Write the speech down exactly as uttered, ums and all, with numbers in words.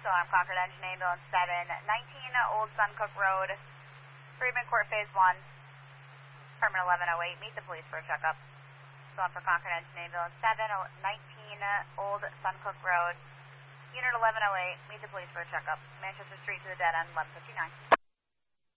So I'm Concord Engine Ambulance seven nineteen, Old Suncook Road, Freedman Court Phase one, Department eleven oh eight. Meet the police for a checkup. So I'm for Concord Engine Ambulance seven nineteen, Old Suncook Road, Unit eleven oh eight. Meet the police for a checkup. Manchester Street to the dead end, eleven fifty-nine.